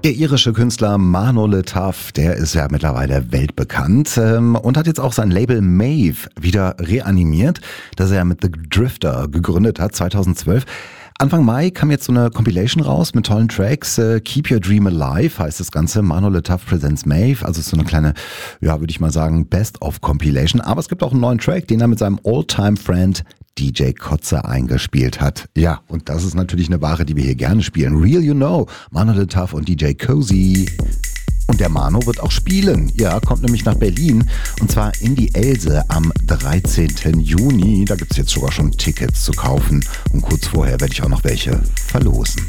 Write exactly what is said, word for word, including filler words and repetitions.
Der irische Künstler Mano Le Taf, der ist ja mittlerweile weltbekannt ähm, und hat jetzt auch sein Label Maeve wieder reanimiert, das er mit The Drifter gegründet hat, zweitausendzwölf. Anfang Mai kam jetzt so eine Compilation raus mit tollen Tracks. Äh, Keep Your Dream Alive heißt das Ganze. Mano Le Taf Presents Maeve. Also so eine kleine, ja, würde ich mal sagen, Best-of-Compilation. Aber es gibt auch einen neuen Track, den er mit seinem All-Time-Friend D J Kotze eingespielt hat. Ja, und das ist natürlich eine Ware, die wir hier gerne spielen. Real You Know, Mano Le Taf und D J Cozy. Und der Mano wird auch spielen. Ja, kommt nämlich nach Berlin. Und zwar in die Else am dreizehnten Juni. Da gibt es jetzt sogar schon Tickets zu kaufen. Und kurz vorher werde ich auch noch welche verlosen.